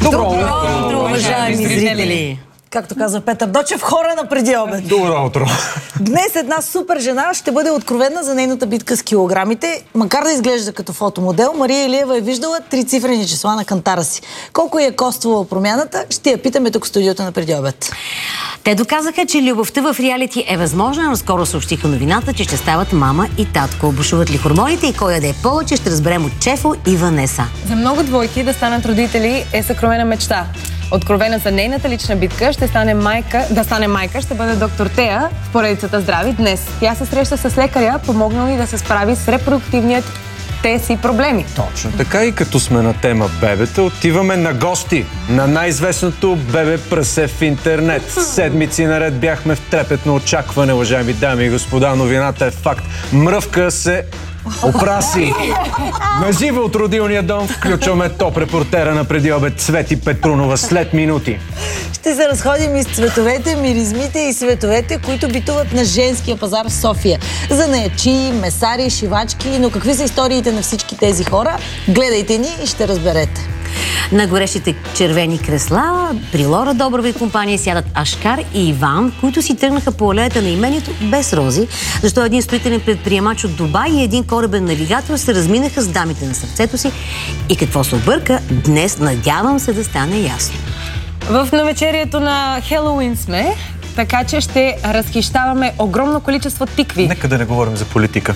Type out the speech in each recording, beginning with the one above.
Добро утро, уважаеми зрители! Както казва Петър Дочев, хора на преди обед. Добро утро! Днес една супер жена ще бъде откровена за нейната битка с килограмите. Макар да изглежда като фотомодел, Мария Илиева е виждала 3-цифрени числа на кантара си. Колко е коствала промяната, ще я питаме тук в студиото на преди обед. Те доказаха, че любовта в реалити е възможна, но скоро съобщиха новината, че ще стават мама и татко. Бушуват ли хормоните и кой яде повече, ще разберем от Чефо и Ванеса. За много двойки да станат родители е съкровена мечта. Откровена за нейната лична битка да стане майка, ще бъде доктор Тея в поредицата Здрави днес. Тя се среща с лекаря, помогнал и да се справи с репродуктивният си проблеми. Точно така, и като сме на тема бебета, отиваме на гости на най-известното бебе прасе в интернет. Седмици наред бяхме в трепетно очакване, уважаеми дами и господа. Новината е факт. Мръвка се опраси. Наживо от родилния дом включваме топ-репортера на преди обед Цвети Петрунова след минути. Ще се разходим из цветовете, миризмите и световете, които битуват на женския пазар в София. За наячи, месари, шивачки, но какви са историите на всички тези хора? Гледайте ни и ще разберете. На горещите червени кресла при Лора Доброва и компания сядат Ашкар и Иван, които си тръгнаха по алеята на имението без рози, защото един строителен предприемач от Дубай и един корабен навигатор се разминаха с дамите на сърцето си. И какво се обърка, днес надявам се да стане ясно. В навечерието на Хелоуин сме, така че ще разхищаваме огромно количество тикви. Нека да не говорим за политика.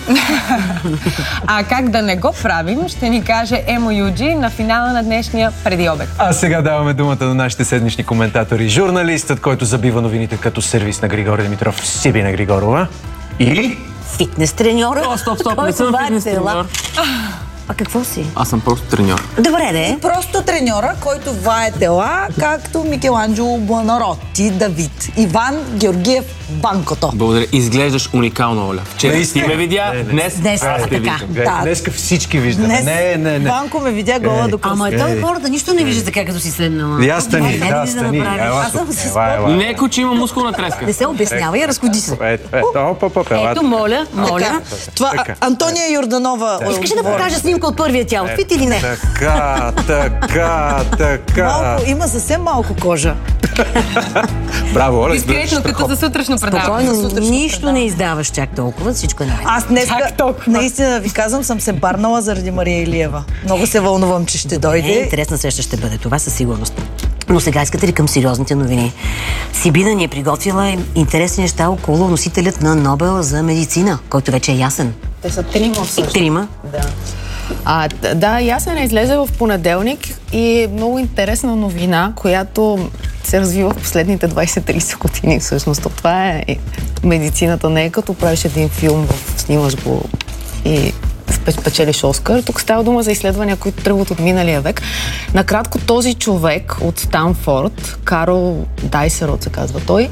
А как да не го правим, ще ни каже Емо Юджи на финала на днешния преди обед. А сега даваме думата на нашите седмични коментатори. Журналистът, който забива новините като сервис на Григорий Димитров, Сибина Григорова и... Фитнес треньора. Стоп, не съм фитнес треньор. А какво си? Аз съм просто треньор. Добре, де. Просто треньора, който вае тела, както Микеланджело Буонаротти, Давид, Иван Георгиев Банкото. Благодаря. Изглеждаш уникално, Оля. Вчера ти ме видя, днес аз те виждам. Днеска всички виждаме. Не. Банко ме видя гола до кръст. Ама той хората нищо не вижда така, като си седнала. Я стани, стани. Аз съм се спомнила. Леко, че има мускулна треска. Не се обяснява и разходи се. Ето, моля. Това Антония Йорданова. Искаш да покажа снимка от първия тя аутфит или не? Така. Има съвсем малко кожа. Браво, Оля. Дискретно, като за сутрешно предаване. Спокойно, нищо не издаваш чак толкова, всичко е наред. Аз днес, наистина ви казвам, съм се барнала заради Мария Илиева. Много се вълнувам, че ще дойде. Интересна среща ще бъде това със сигурност. Но сега искате ли към сериозните новини? Сибина ни е приготвила интересни неща около носителят на Нобел за медицина, който вече е ясен. Те са трима всъщност. Трима? Да, ясен е, излезе в понеделник и е много интересна новина, която се развива в последните 20-30 години всъщност. Това е медицината, не е като правиш един филм, снимаш го и печелиш Оскар. Тук става дума за изследвания, които тръгват от миналия век. Накратко, този човек от Станфорд, Карл Дайсерот се казва той,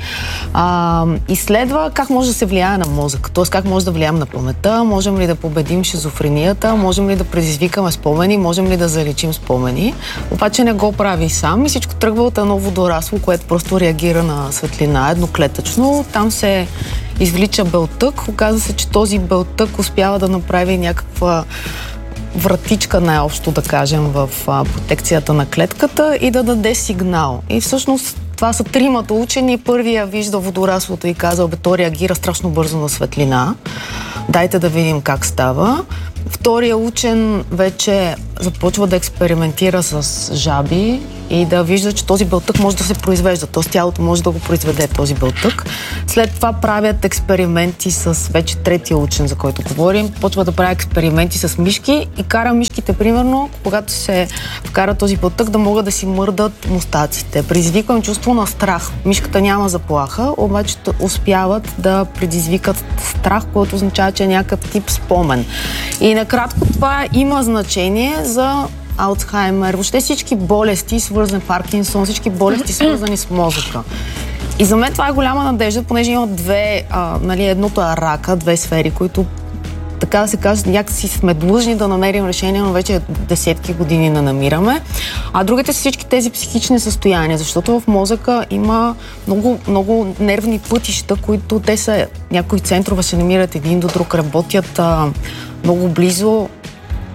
изследва как може да се влияе на мозък. Т.е. как може да влияем на паметта, можем ли да победим шизофренията, можем ли да предизвикаме спомени, можем ли да заличим спомени. Обаче не го прави сам и всичко тръгва от едно водорасло, което просто реагира на светлина едноклетъчно. Там се извлича белтък. Оказва се, че този белтък успява да направи някаква вратичка, най-общо да кажем, в протекцията на клетката и да даде сигнал. И всъщност това са тримата учени. Първия вижда водораслото и каза, то реагира страшно бързо на светлина. Дайте да видим как става. Втория учен вече започва да експериментира с жаби и да вижда, че този белтък може да се произвежда. Т.е. тялото може да го произведе този белтък. След това правят експерименти с вече третия учен, за който говорим. Почва да прави експерименти с мишки и кара мишките, примерно, когато се вкара този белтък, да могат да си мърдат мустаците. Предизвиквам чувство на страх. Мишката няма заплаха, обаче успяват да предизвикат страх, което означава, че е някакъв тип спомен. И накратко това има значение за Алцхаймер, въобще всички болести, свързани с Паркинсон, всички болести, свързани с мозъка. И за мен това е голяма надежда, понеже има две, едното е рака, две сфери, които, така да се каже, някакси сме длъжни да намерим решение, но вече десетки години не намираме. А другите са всички тези психични състояния, защото в мозъка има много нервни пътища, които те са, някои центрове се намират един до друг, работят много близо. В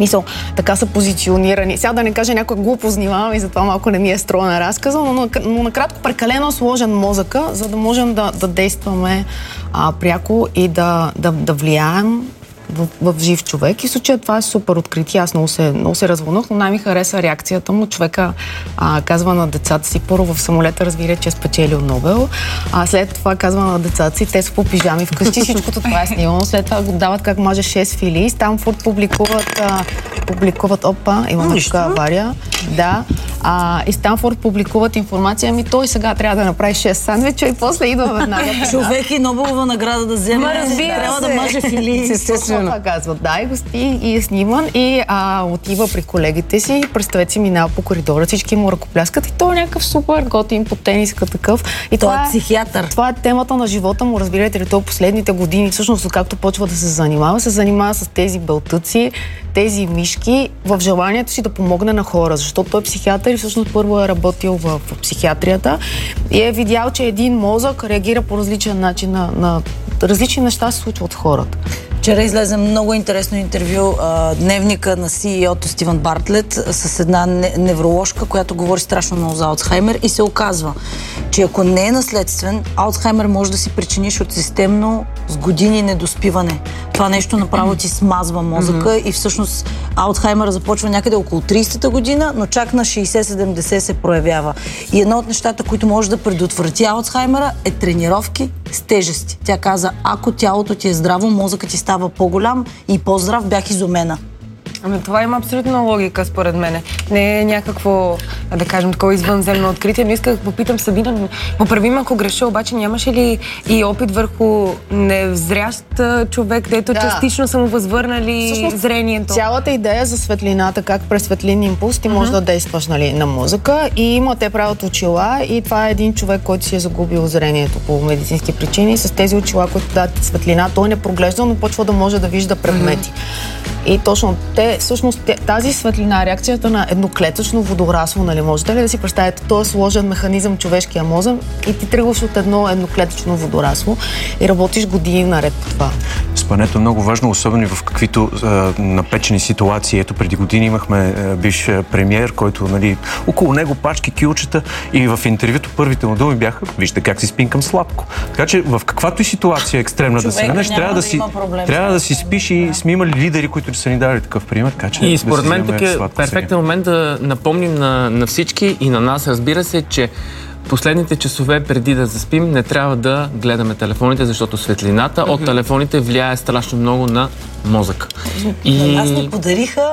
смисъл, така са позиционирани. Сега да не кажа някаква глупост, внимавам и затова малко не ми е струва на разказа, но накратко прекалено сложен мозъка, за да можем да действаме пряко и да влияем в жив човек. И в случая това е супер откритие. Аз много се развълнах, но най-ми хареса реакцията му. Човека казва на децата си, първо в самолета разбира, че е спечелил Нобел, след това казва на децата си, те са по пижами вкъщи, всичкото това е снимано. След това го дават как маже 6 филии. Станфорд публикуват имаме тук авария. Да. И Станфорд публикуват информация, той сега трябва да направи 6 сандвича и после идва веднага. Човек и Нобелова награда да вземе. Трябва да маже филии. Това казват. Да, и гости и е сниман и отива при колегите си. Представете си, минава по коридора, всички му ръкопляскат и той е някакъв супер готин по тениска такъв. И той е психиатър. Това е темата на живота му, разбирате ли, той последните години, всъщност, както почва да се занимава с тези белтъци, тези мишки, в желанието си да помогне на хора, защото той е психиатър и всъщност първо е работил в психиатрията и е видял, че един мозък реагира по различен начин на различни неща се случват с хората. Вчера излезе много интересно интервю, дневника на CEO-то Стивън Бартлет с една невроложка, която говори страшно много за Алцхаймер и се оказва, че ако не е наследствен, Алцхаймер може да си причиниш от системно с години недоспиване. Това нещо направо ти смазва мозъка и всъщност Алцхаймера започва някъде около 30-та година, но чак на 60-70 се проявява. И едно от нещата, които може да предотврати Алцхаймера е тренировки с тежести. Тя каза, ако тялото ти е здраво, мозъкът ти става по-голям и по-здрав, бях изумена. Това има абсолютна логика, според мене. Не е някакво, да кажем, такова извънземно откритие, но исках да попитам Сабина, поправим ако греша, обаче нямаше ли и опит върху невзрящ човек, дето частично са му възвърнали зрението? Цялата идея за светлината, как през светлин импулс ти може да действаш на мозъка и има те правят очила и това е един човек, който си е загубил зрението по медицински причини. С тези очила, които дадат светлина, той не проглежда, но почва да може да вижда предмети. И точно тази светлина, реакцията на едноклетъчно водорасло, нали, можете ли да си представите, този сложен механизъм човешкия мозък и ти тръгваш от едно едноклетъчно водорасло и работиш години наред по това. Спането е много важно, особено в каквито напечени ситуации. Ето преди години имахме бивш премиер, който, нали, около него пачки, килчета и в интервюто първите му думи бяха, вижте как си спинкам сладко. Така че в каквато и ситуация екстремна да се ранеш, трябва да си спиш и сме имали лидери, които са ни дали такъв пример. И според мен тук е перфектен момент да напомним на всички и на нас, разбира се, че последните часове преди да заспим не трябва да гледаме телефоните, защото светлината от телефоните влияе страшно много на мозъка. И нас ни подариха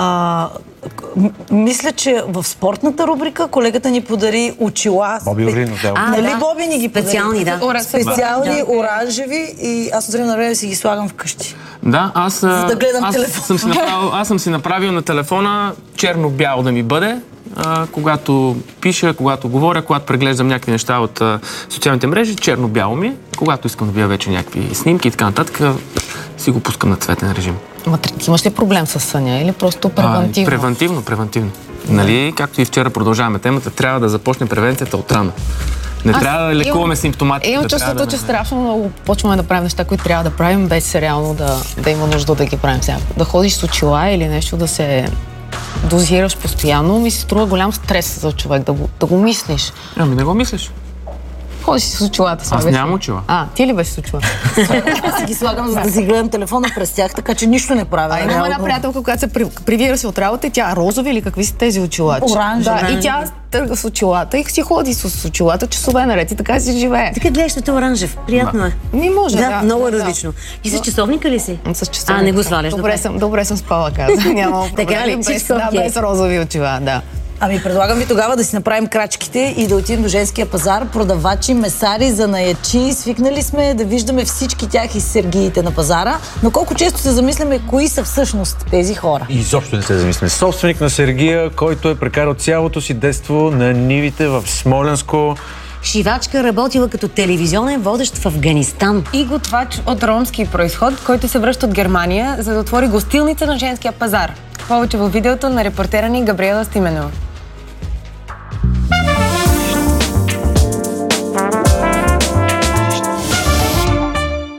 мисля, че в спортната рубрика колегата ни подари очила. Боби Оринов, нали Боби ни ги подари? Специални, да. Специални, оранжеви и аз от време на време си ги слагам вкъщи. Да, аз съм си направил на телефона черно-бял да ми бъде, когато пиша, когато говоря, когато преглеждам някакви неща от социалните мрежи, черно-бяло ми. Когато искам да видя вече някакви снимки и така нататък, си го пускам на цветен режим. Имаш ли проблем с съня или просто превентивно? Превентивно. Нали, както и вчера продължаваме темата, трябва да започне превенцията от рано. Не трябва да лекуваме симптоматиката. Имам чувството, че страшно много почваме да правим неща, които трябва да правим, без реално да има нужда да ги правим сега. Да ходиш с очила или нещо, да се дозираш постоянно, ми се струва голям стрес за човек, да го мислиш. Ами не го мислиш. Ходи си с очилата. Аз нямам очила. Ти ли беше с очила? Аз си ги слагам, за да си гледам телефона през тях, така че нищо не правя. Има една приятелка, която се привира се от работа и тя розови или какви са тези очила? Оранжеви. И тя търга с очилата и си ходи с очилата часове наред и така си живее. Така гледаш, че оранжев. Приятно е. Не може, да. Много е различно. И с часовника ли си? С часовника. Не го сваляш. Добре съм спала, каза. Няма проблем. Без розови очила, да. Ами предлагам ви тогава да си направим крачките и да отидем до женския пазар. Продавачи, месари, занаячи. Свикнали сме да виждаме всички тях и сергиите на пазара. Но колко често се замисляме кои са всъщност тези хора? И изобщо не се замисляме. Собственик на Сергия, който е прекарал цялото си детство на нивите в Смолянско. Шивачка, работила като телевизионен водещ в Афганистан. И готвач от ромски произход, който се връща от Германия, за да отвори гостилница на женския пазар. Повече във видеото на репортера ни Габриела Стименова.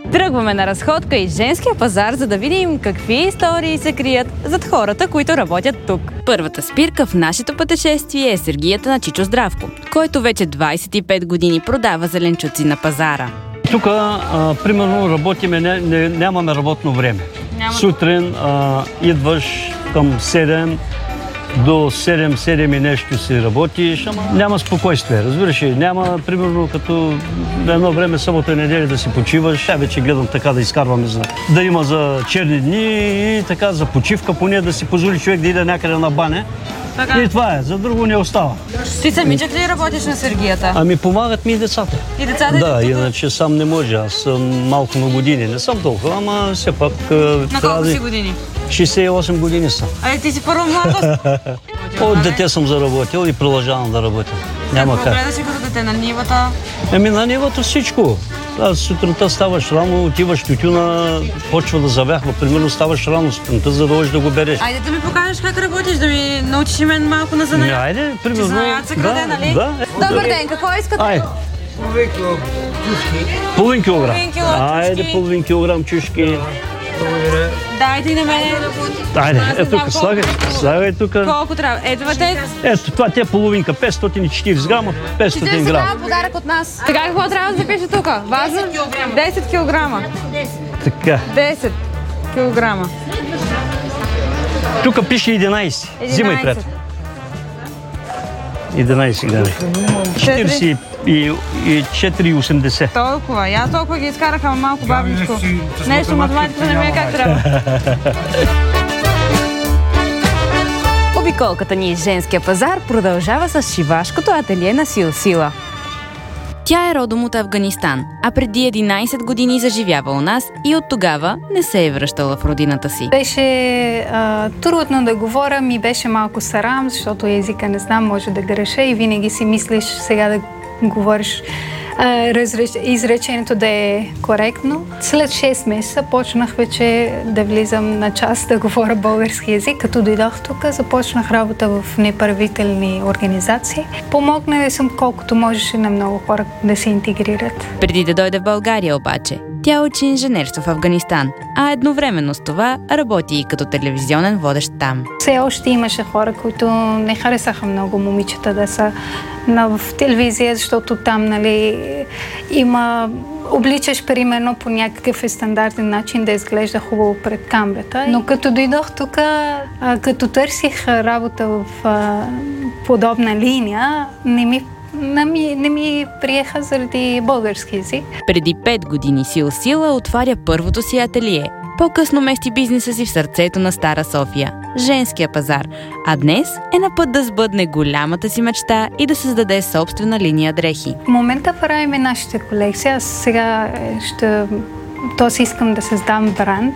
Тръгваме на разходка из женския пазар, за да видим какви истории се крият зад хората, които работят тук. Първата спирка в нашето пътешествие е сергията на Чичо Здравко, който вече 25 години продава зеленчуци на пазара. Тук, примерно, работиме, нямаме работно време. Сутрин идваш към 7, до 7 и нещо си работиш, ама няма спокойствие, разбираш ли? Няма, примерно, като едно време събота и неделя да си почиваш. Вече гледам така да изкарваме, да има за черни дни и така за почивка, поне да си позволи човек да иде някъде на баня. Така. И това е, за друго не остава. Ти самичък ли работиш на сергията? Ами помагат ми и децата. И децата? Да, иначе сам не може. Аз съм малко на години. Не съм толкова, ама все пак... На колко си години? 68 години съм. Ти си първа младост? От дете съм заработил и продължавам да работя. Няма как. Гледаш си като дете на нивата? На нивата всичко. Аз сутринта ставаш рано, отиваш тютюна, почва да завяхва. Примерно ставаш рано сутринта, за да можеш да го береш. Айде да ми покажеш как работиш, да ми научиш и мен малко на занаят. Айде, примерно. Занаят се краде, нали? Да. Добър ден, какво искате? Айде. Половин килограм. Айде, половин килограм чушки. Дайте и на мене. Айде, тук, слагай тук. Колко трябва? Ето те. Ето, това те половинка, 540 грама, 500 грама. Подарък от нас. Така какво трябва да запише тук? Ваза? 10 килограма. Така. 10 килограма. Тук пише 11. Взимай пред. 11 грами. 44,80. Толкова. Я толкова ги изкараха малко бавничко. Нещо математиката не ми е как трябва. Обиколката ни из женския пазар продължава с шивашкото ателие на Сила. Тя е родом от Афганистан, а преди 11 години заживява у нас и от тогава не се е връщала в родината си. Беше трудно да говоря, ми беше малко сарам, защото езика не знам, може да греша и винаги си мислиш сега да говориш изречението да е коректно. След 6 месеца почнах вече да влизам на час да говоря български език. Като дойдох тук, започнах работа в неправителни организации. Помогнали съм колкото можеше на много хора да се интегрират. Преди да дойде в България обаче, тя учи инженерство в Афганистан, а едновременно с това работи и като телевизионен водещ там. Все още имаше хора, които не харесаха много момичета да са в телевизия, защото там, нали, обличаш примерно по някакъв стандартен начин да изглежда хубаво пред камерата. Но като дойдох тук, като търсих работа в подобна линия, не ми приеха заради български език. Преди 5 години Сила отваря първото си ателие. По-късно мести бизнеса си в сърцето на Стара София – женския пазар. А днес е на път да сбъдне голямата си мечта и да създаде собствена линия дрехи. В момента правим нашите колекции. Аз сега искам да създам бранд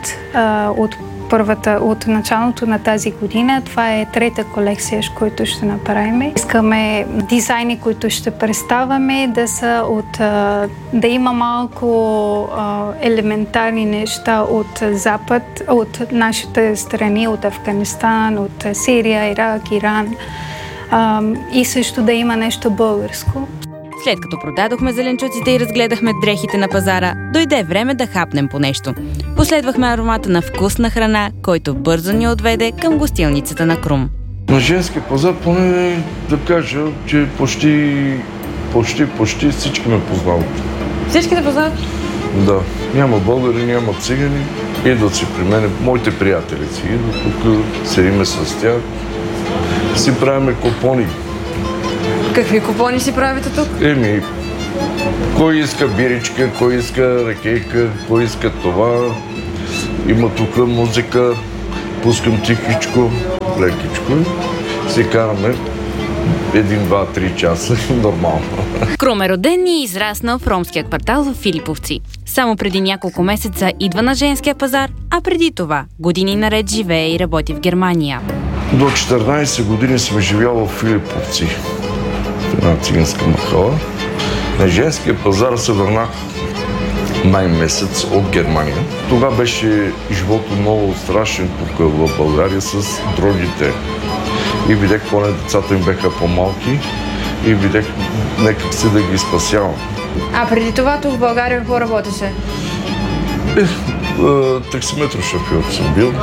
от началото на тази година. Това е трета колекция, която ще направим. Искаме дизайни, които ще представяме, да има малко елементарни неща от Запад, от нашите страни, от Афганистан, от Сирия, Ирак, Иран. И също да има нещо българско. След като продадохме зеленчуците и разгледахме дрехите на пазара, дойде време да хапнем по нещо. Последвахме аромата на вкусна храна, който бързо ни отведе към гостилницата на Крум. На женския пазар поне да кажа, че почти всички ме познават. Всички те познават? Да. Няма българи, няма цигани. Идват си при мен, моите приятели си идват тук, седиме с тях, си правиме купони. Какви купони си правите тук? Кой иска биричка, кой иска ракейка, кой иска това. Има тук музика, пускам тихичко, лекичко. Си караме 1-2-3 часа, нормално. Крум е роден и израснал в ромския квартал в Филиповци. Само преди няколко месеца идва на женския пазар, а преди това години наред живее и работи в Германия. До 14 години съм живял в Филиповци, в една циганска махала. На женския пазар се върнах май месец от Германия. Тогава беше живото много страшен тук в България с дрогите. И видях, поне децата им бяха по-малки и видях някак си да ги спасявам. А преди това тук в България какво работеше? Таксиметро шофьор съм бил.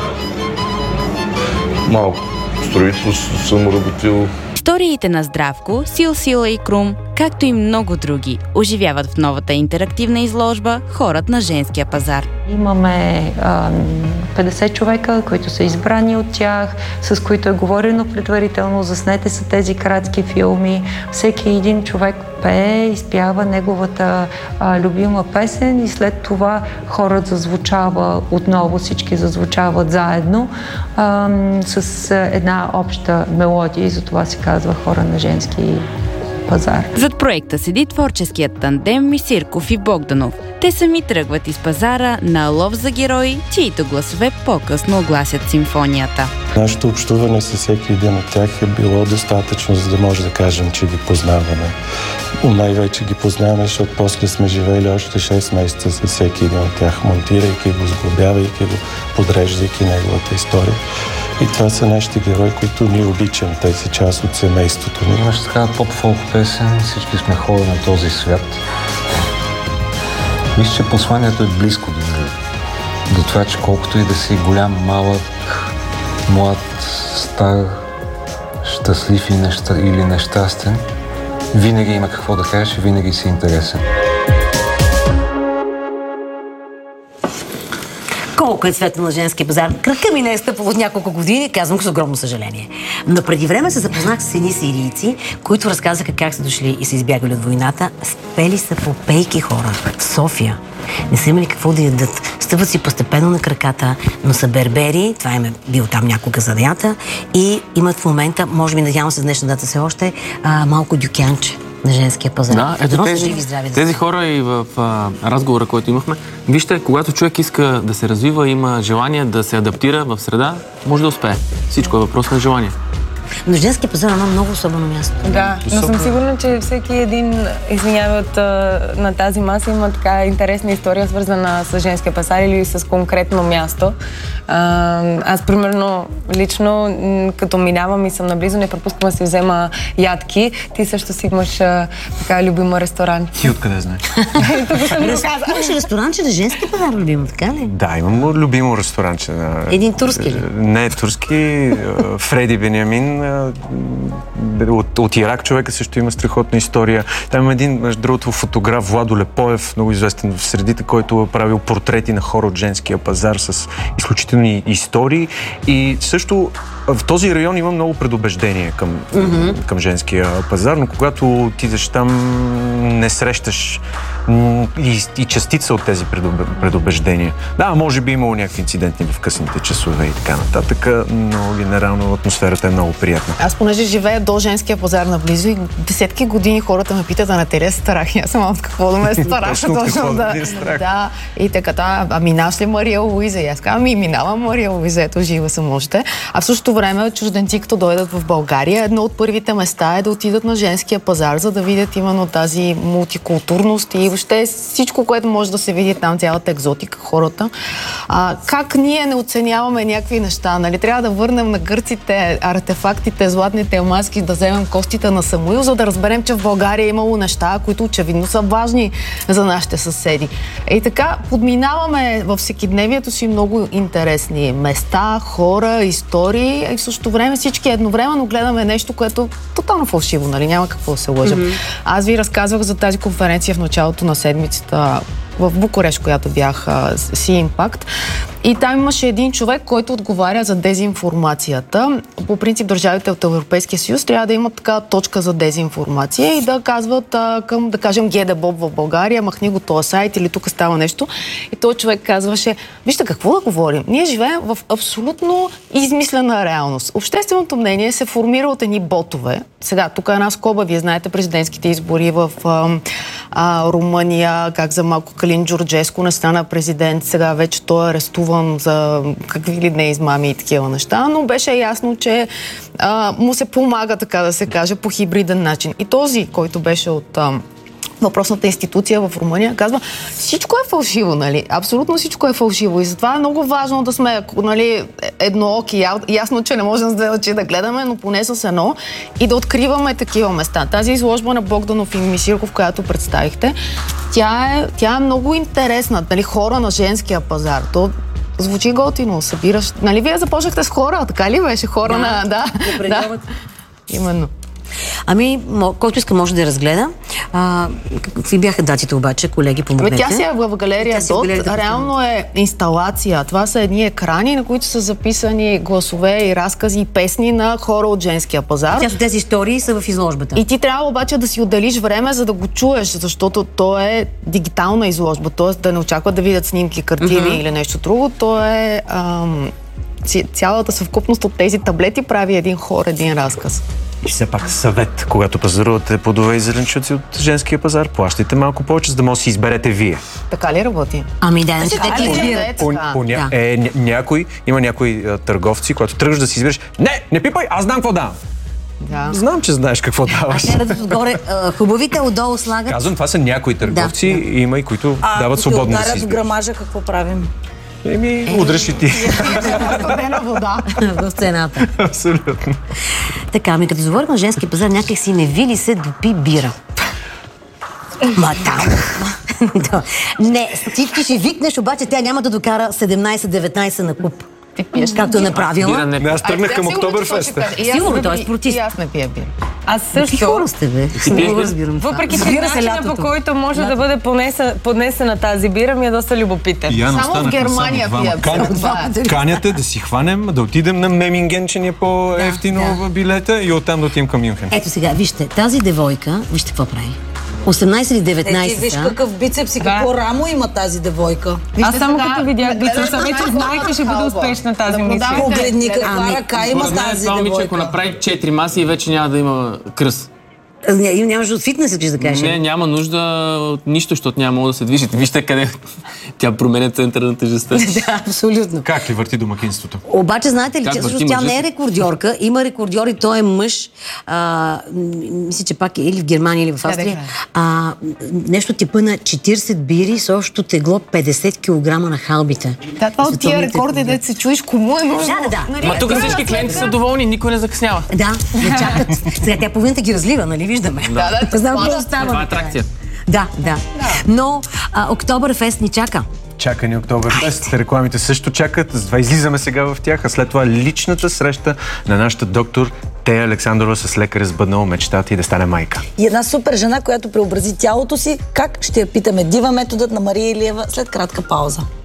Малко строителство съм работил. Историите на Здравко, Сил, Сила и Крум, както и много други, оживяват в новата интерактивна изложба «Хорът на женския пазар». Имаме 50 човека, които са избрани от тях, с които е говорено предварително, заснете са тези кратки филми. Всеки един човек пее, изпява неговата любима песен и след това хорът зазвучава отново, всички зазвучават заедно с една обща мелодия и затова се казва «Хора на женски пазар». Зад проекта седи творческият тандем Мисирков и Богданов. Те сами тръгват из пазара на лов за герои, чието гласове по-късно огласят симфонията. Нашето общуване с всеки един от тях е било достатъчно, за да може да кажем, че ги познаваме. Най-вече ги познаваме, защото после сме живели още 6 месеца с всеки един от тях, монтирайки го, сглобявайки го, подреждайки неговата история. И това са нашите герои, които ние обичаме. Те са част от семейството ни. Имаше така поп-фолк песен, всички сме хора на този свят. Мисля, че посланието е близко до това, че колкото и да си голям, малък, млад, стар, щастлив или нещастен, винаги има какво да кажеш и винаги си интересен. Колко е цвета на женския пазар? Кръка ми не е стъпал от няколко години, казвам го с огромно съжаление. Но преди време се запознах с едни сирийци, които разказаха как са дошли и са избягали от войната. Спели са попейки хора в София. Не са имали какво да ядат. Стъпват си постепенно на краката, но са бербери, това им е бил там някога занаята, и имат в момента, може би надявам се днешна дата все още, малко дюкянче на женския пазар. Да, ето тези хора и в разговора, който имахме. Вижте, когато човек иска да се развива, има желание да се адаптира в среда, може да успее. Всичко е въпрос на желание. Но женския пазар има много особено място. Да, но съм сигурна, че всеки един, извинявай, на тази маса има така интересна история, свързана с женския пазар или с конкретно място. Аз, примерно, лично, като минавам и съм наблизо, не пропускам да си взема ядки. Ти също си имаш така любима ресторант. Ти откъде знаеш? Тук съм го казала. Имаш ресторанче на женския пазар, любимо, така ли? Да, имам любимо ресторанче. Един турски ли? Не, турски. Фреди Бениамин. От Ирак човека също има страхотна история. Там има един, между другото, фотограф Владо Лепоев, много известен в средите, който е правил портрети на хора от женския пазар с изключителни истории. И също в този район има много предубеждение към женския пазар, но когато отидеш там, не срещаш и частица от тези предубеждения. Да, може би имало някакви инциденти в късните часове и така нататък, но генерално атмосферата е много приятна. Аз, понеже живея до женския пазар наблизо и десетки години хората ме питат, на те старах. Аз съм от какво да ме стараш. Точно да. И така, минаваш ли Мария Луиза? И аз казвам, минава Мария Луиза, ето жива съм още. А в същото време чужденци, като дойдат в България, едно от първите места е да отидат на женския пазар, за да видят именно тази мултикултурност и въобще всичко, което може да се види там, цялата екзотика, хората. Как ние не оценяваме някакви неща? Нали? Трябва да върнем на гърците артефактите, златните маски, да вземем костите на Самуил, за да разберем, че в България е имало неща, които очевидно са важни за нашите съседи. И така, подминаваме във всекидневието си много интересни места, хора, истории, и в същото време всички едновременно гледаме нещо, което е тотално фалшиво, нали? Няма какво да се лъжа. Аз ви разказвах за тази конференция в началото на седмицата в Букурещ, която бях Sea Impact. И там имаше един човек, който отговаря за дезинформацията. По принцип, държавите от Европейския съюз трябва да имат така точка за дезинформация и да казват към, да кажем, ГДБОБ в България, махни го този сайт или тук става нещо. И този човек казваше, вижте какво да говорим. Ние живеем в абсолютно измислена реалност. Общественото мнение се формира от едни ботове. Сега, тук е една скоба, вие знаете президентските избори в Румъния, как за малко Калин Джорджеско не стана президент, сега вече той е арестуван за какви ли не измами и такива неща, но беше ясно, че му се помага, така да се каже, по хибриден начин. И този, който беше от въпросната институция в Румъния, казва, всичко е фалшиво, нали? Абсолютно всичко е фалшиво. И затова е много важно да сме, нали, еднооки. Ясно, че не можем с две очи да гледаме, но поне с едно и да откриваме такива места. Тази изложба на Богданов и Миширков, която представихте, тя е много интересна. Нали, хора на женския пазар. То звучи готино, събираш. Нали, вие започнахте с хора, така ли беше? Хора на... Да. Именно. Ами, който иска може да я разгледа. Какви бяха датите обаче, колеги, помогнете? Тя си е в галерия ДОТ. Реално е инсталация. Това са едни екрани, на които са записани гласове и разкази и песни на хора от женския пазар. Част от тези истории са в изложбата. И ти трябва обаче да си отделиш време, за да го чуеш, защото то е дигитална изложба. Т.е. да не очакват да видят снимки, картини или нещо друго. То е... цялата съвкупност от тези таблети прави един хор, един разказ. И все пак съвет, когато пазарувате плодове и зеленчуци от женския пазар, плащайте малко повече, за да може да си изберете вие. Така ли работи? Ами да, те избират. Има някои търговци, когато тръгваш да си избереш, не пипай, аз знам какво давам. Да. Знам, че знаеш какво даваш. Отгоре хубавите, отдолу слагат. Казвам, това са някои търговци, има и които дават свободно да си избереш. А грамажа, какво правим? Удръж и ти. Студена вода. В цената. Абсолютно. Така, ами като заговорих на женски пазар, някак си не ви ли се допи бира? Ма там. Не, ти ще викнеш, обаче тя няма да докара 17-19 на куп. Ти пиеш, както е направила. Аз тръгнах към Октоберфеста. Сигурно, той е спортист. И аз не пия бира. Аз също. Какви хора сте, бе? Въпреки че начинът, по който може да бъде поднесена тази бира, ми е доста любопитен. Само в Германия пия. Каняте да си хванем, да отидем на Меминген, че ни е по-ефтино билета и оттам да отидем към Мюнхен. Ето сега, вижте, тази девойка, вижте какво прави. 18 или 19 виж какъв бицепс и какво рамо има тази девойка. Аз само като видях бицепса, вече знаех, че ще бъде успешна тази мисия. Погледни каква ръка има тази девойка. Ако направи 4 маси и вече няма да има кръст. Нямаш от фитнеса, че да кажеш. Не, няма нужда от нищо, защото няма да се движите. Вижте къде тя променя центъра на тежестта. Да, абсолютно. Как ли върти домакинството? Обаче, знаете ли, че всъщност тя не е рекордьорка. Има рекордьор и той е мъж. Мисля, че пак е или в Германия, или в Австрия. Нещо типа на 40 бири с общо тегло 50 кг на халбите. Да, това от тия рекорди, да се чуеш кому е нужно. Да. Ма тук всички клиенти са доволни, никой не закъснява. Да, не чакат. Сега тя половината ги разлива, нали? Виждаме. Да, знам какво става. Това е атракция. Да. Но Октоберфест ни чака. Чака ни Октоберфест. Рекламите също чакат. Затова излизаме сега в тях, а след това личната среща на нашата доктор Тея Александрова с лекаря сбъднала мечтата и да стане майка. И една супер жена, която преобрази тялото си. Как? Ще я питаме. Дива методът на Мария Илиева след кратка пауза.